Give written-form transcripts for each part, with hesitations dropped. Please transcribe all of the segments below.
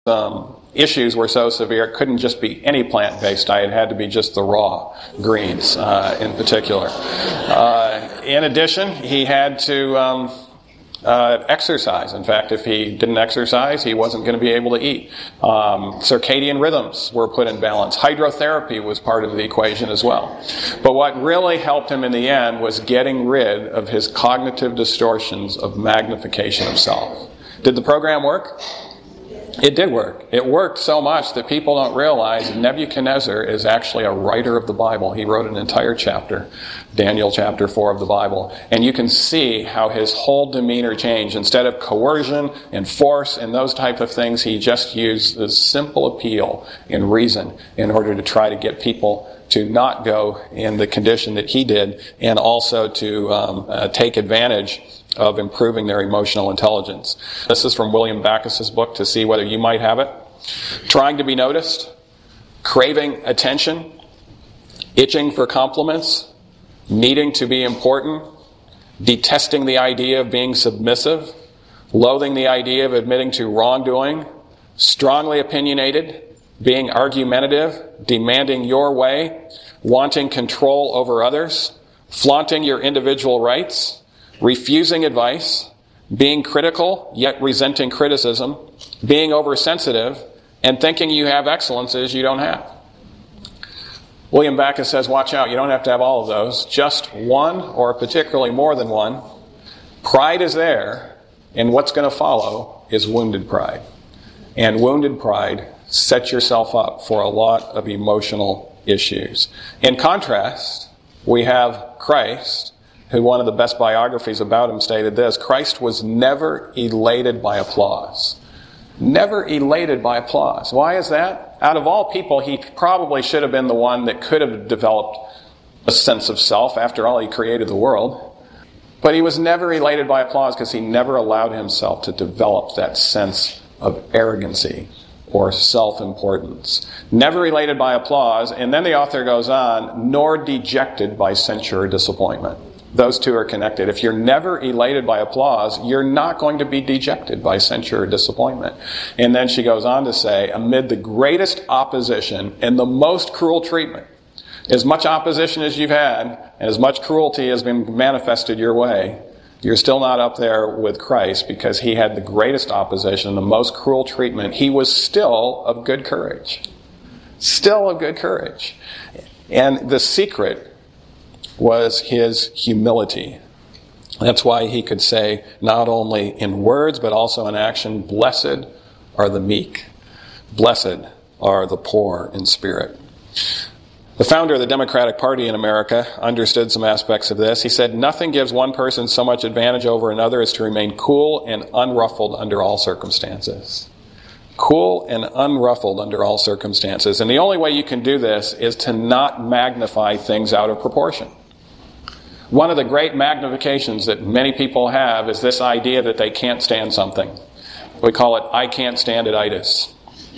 issues were so severe, it couldn't just be any plant-based diet. It had to be just the raw greens in particular. In addition, he had to exercise. In fact, if he didn't exercise, he wasn't going to be able to eat. Circadian rhythms were put in balance. Hydrotherapy was part of the equation as well. But what really helped him in the end was getting rid of his cognitive distortions of magnification of self. Did the program work? It did work. It worked so much that people don't realize Nebuchadnezzar is actually a writer of the Bible. He wrote an entire chapter, Daniel chapter 4 of the Bible. And you can see how his whole demeanor changed. Instead of coercion and force and those type of things, he just used the simple appeal and reason in order to try to get people to not go in the condition that he did, and also to take advantage of improving their emotional intelligence. This is from William Backus's book, To See Whether You Might Have It. Trying to be noticed, craving attention, itching for compliments, needing to be important, detesting the idea of being submissive, loathing the idea of admitting to wrongdoing, strongly opinionated, being argumentative, demanding your way, wanting control over others, flaunting your individual rights, refusing advice, being critical yet resenting criticism, being oversensitive, and thinking you have excellences you don't have. William Backus says, watch out, you don't have to have all of those. Just one, or particularly more than one. Pride is there, and what's going to follow is wounded pride. And wounded pride sets yourself up for a lot of emotional issues. In contrast, we have Christ, who one of the best biographies about him stated this: Christ was never elated by applause. Never elated by applause. Why is that? Out of all people, he probably should have been the one that could have developed a sense of self. After all, he created the world. But he was never elated by applause because he never allowed himself to develop that sense of arrogancy or self-importance. Never elated by applause, and then the author goes on, nor dejected by censure or disappointment. Those two are connected. If you're never elated by applause, you're not going to be dejected by censure or disappointment. And then she goes on to say, amid the greatest opposition and the most cruel treatment, as much opposition as you've had, and as much cruelty has been manifested your way, you're still not up there with Christ, because he had the greatest opposition, the most cruel treatment. He was still of good courage. Still of good courage. And the secret was his humility. That's why he could say, not only in words, but also in action, blessed are the meek. Blessed are the poor in spirit. The founder of the Democratic Party in America understood some aspects of this. He said, nothing gives one person so much advantage over another as to remain cool and unruffled under all circumstances. Cool and unruffled under all circumstances. And the only way you can do this is to not magnify things out of proportion. One of the great magnifications that many people have is this idea that they can't stand something. We call it, I can't stand it-itis.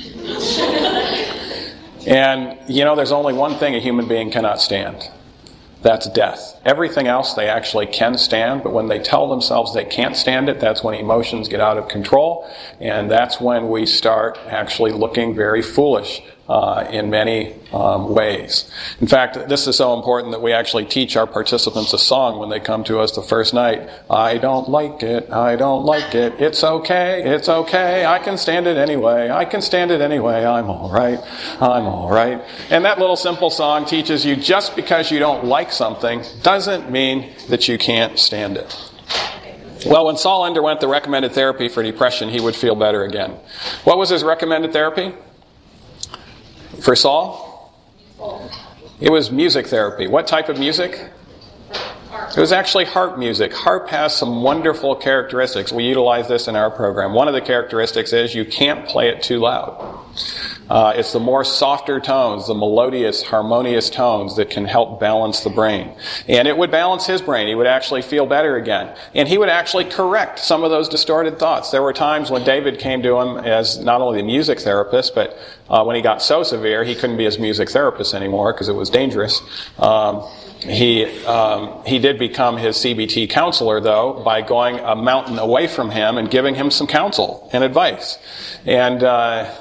And, there's only one thing a human being cannot stand. That's death. Everything else they actually can stand, but when they tell themselves they can't stand it, that's when emotions get out of control, and that's when we start actually looking very foolish in many ways. In fact, this is so important that we actually teach our participants a song when they come to us the first night. I don't like it, I don't like it, it's okay, I can stand it anyway, I'm all right. And that little simple song teaches you just because you don't like something doesn't mean that you can't stand it. Well, when Saul underwent the recommended therapy for depression, he would feel better again. What was his recommended therapy? For Saul? It was music therapy. What type of music? It was actually harp music. Harp has some wonderful characteristics. We utilize this in our program. One of the characteristics is you can't play it too loud. It's the more softer tones, the melodious, harmonious tones that can help balance the brain. And it would balance his brain. He would actually feel better again. And he would actually correct some of those distorted thoughts. There were times when David came to him as not only the music therapist, but when he got so severe, he couldn't be his music therapist anymore because it was dangerous. He did become his CBT counselor, though, by going a mountain away from him and giving him some counsel and advice. And